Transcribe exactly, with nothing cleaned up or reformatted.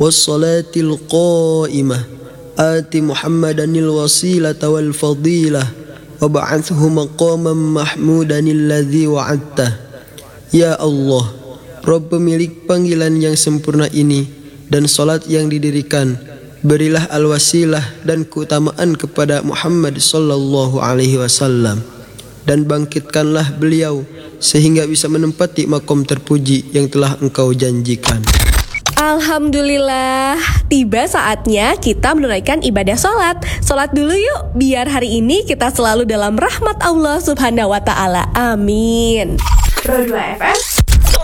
wassalatil qa'imah ati Muhammadanil wasilata wal fadilah wab'athhu maqaman mahmudanil ladzi wa'adta. Ya Allah, Rabb pemilik panggilan yang sempurna ini dan salat yang didirikan, berilah al-wasilah dan keutamaan kepada Muhammad sallallahu alaihi wasallam, dan bangkitkanlah beliau sehingga bisa menempati makom terpuji yang telah Engkau janjikan. Alhamdulillah, tiba saatnya kita menunaikan ibadah sholat. Sholat dulu yuk, biar hari ini kita selalu dalam rahmat Allah subhanahu wa ta'ala. Amin. Pro dua F M